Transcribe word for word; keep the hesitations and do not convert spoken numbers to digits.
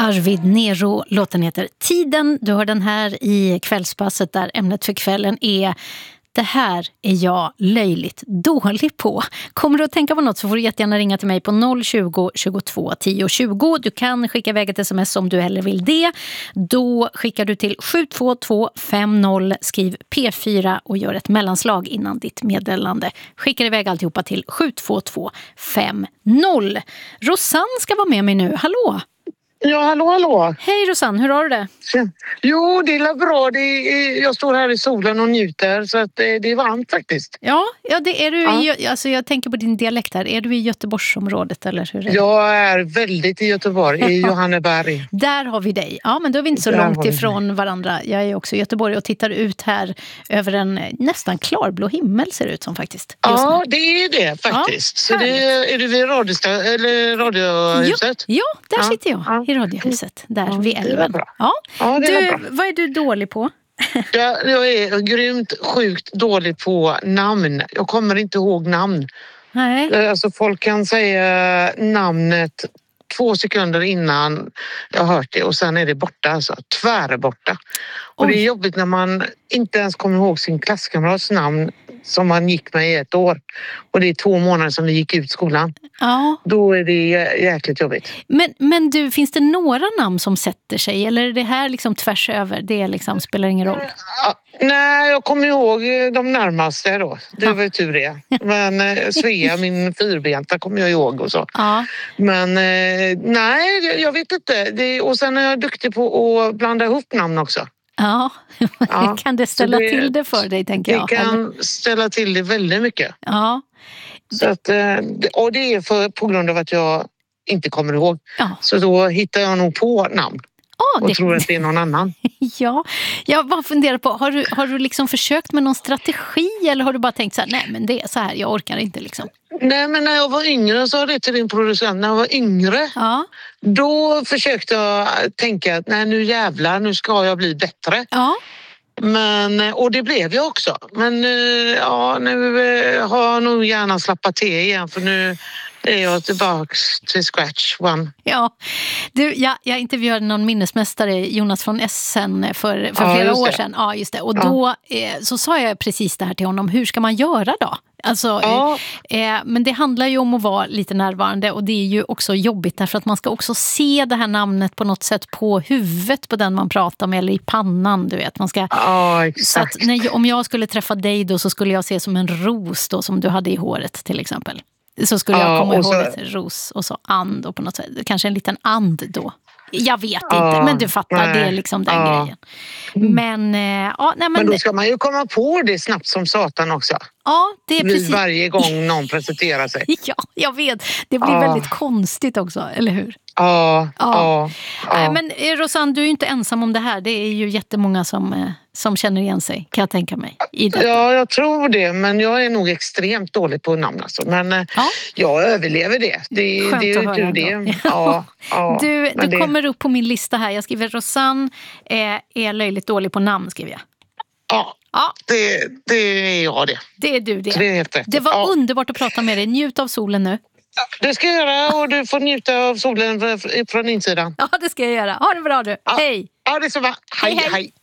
Arvid Nero, låten heter Tiden. Du hör den här i kvällspasset där ämnet för kvällen är det här är jag löjligt dålig på. Kommer du att tänka på något så får du jättegärna ringa till mig på noll tjugo, tjugotvå, tio, tjugo. Du kan skicka iväg ett sms om du hellre vill det. Då skickar du till sju två två fem noll, skriv P fyra och gör ett mellanslag innan ditt meddelande. Skickar iväg alltihopa till sju två två fem noll. Rosanne ska vara med mig nu. Hallå! Ja, hallå, hallå. Hej Rosanne, hur har du det? Jo, det är bra. Det är, jag står här i solen och njuter så att det, det är varmt faktiskt. Ja, ja det är du. Ja. I, alltså jag tänker på din dialekt här. Är du i Göteborgsområdet eller hur är det? Jag är väldigt i Göteborg, i Johanneberg. Där har vi dig. Ja, men då är vi inte så Där långt har vi ifrån varandra. Jag är också i Göteborg och tittar ut här över en nästan klarblå himmel ser det ut som faktiskt. Ja, nu. det är det faktiskt. Ja, så det är, är du vid radiosta- eller radiohuset? Ja, ja där Ja, sitter jag ja. i radiohuset. Där Ja, vid det är älven. bra. Ja. Ja, det är Du, bra. vad är du dålig på? Jag, jag är grymt sjukt dålig på namn. Jag kommer inte ihåg namn. Nej. Alltså folk kan säga namnet två sekunder innan jag har hört det och sen är det borta, alltså tvärborta. Och Oj. det är jobbigt när man inte ens kommer ihåg sin klasskamrats namn som man gick med i ett år. Och det är två månader som vi gick ut skolan. Ja. Då är det jäkligt jobbigt. Men, men du, finns det några namn som sätter sig? Eller är det här liksom tvärs över? Det liksom spelar ingen roll. Ja, nej, jag kommer ihåg de närmaste då. Det var ju tur det. Men eh, Svea, min fyrbenta, kommer jag ihåg och så. Ja. Men eh, nej, jag vet inte. Det, och sen är jag duktig på att blanda ihop namn också. Ja, Ja, kan det ställa det- till det för dig, tänker jag? Det kan eller? ställa till det väldigt mycket. Ja, Så att, eh, och det är för, på grund av att jag inte kommer ihåg. ja. Så då hittar jag nog på namn Oh, och det, tror att det är någon annan. ja, jag bara funderar på, har du, har du liksom försökt med någon strategi eller har du bara tänkt så här, nej men det är så här, jag orkar inte liksom? Nej, men när jag var yngre, så det till din producent, när jag var yngre, Ja, då försökte jag tänka att nej, nu jävlar, nu ska jag bli bättre. ja. Men, och det blev jag också. Men eh, ja, nu eh, har jag nog gärna slappat till igen för nu är jag tillbaka till scratch one. Ja, du, jag, jag intervjuade någon minnesmästare, Jonas från Essen, för, för Ja, flera just år det. sedan. Ja, just det. Och Ja. då eh, så sa jag precis det här till honom, hur ska man göra då? Alltså, Ja. eh, men det handlar ju om att vara lite närvarande och det är ju också jobbigt därför att man ska också se det här namnet på något sätt på huvudet på den man pratar med eller i pannan, du vet. Man ska, Ja, så exakt. att när, om jag skulle träffa dig då så skulle jag se som en ros då som du hade i håret till exempel. Så skulle jag Ja, komma och ihåg så- ett ros och så and och på något sätt. Kanske en liten and då. Jag vet Ja, inte, men du fattar, nej. det är liksom den Ja. grejen. Men, eh, ja, nej, men, Men då ska man ju komma på det snabbt som satan också. ja, det är Vid precis. varje gång någon presenterar sig. Ja, jag vet. Det blir Ja. väldigt konstigt också, eller hur? Ja, ja, ja. Nej, men eh, Rosanne, du är ju inte ensam om det här. Det är ju jättemånga som, eh, som känner igen sig, kan jag tänka mig. I det. Ja, jag tror det, men jag är nog extremt dålig på namn alltså. Men eh, Ja. jag överlever det. Det, Skönt det är att ju höra tur det. ändå. Ja, ja, Du, men du det- kommer upp på min lista här. Jag skriver Rosanne eh, är löjligt dålig på namn, skriver jag. Ja, Ja, det, det är jag det. det är du det. Det är helt rätt. Det var Ja. underbart att prata med dig. Njut av solen nu. Det ska jag göra och du får njuta av solen från insidan. Ja, det ska jag göra. Ha det bra du. Ja. Hej! Ja, det är så bra. Hej, Hej, hej. hej.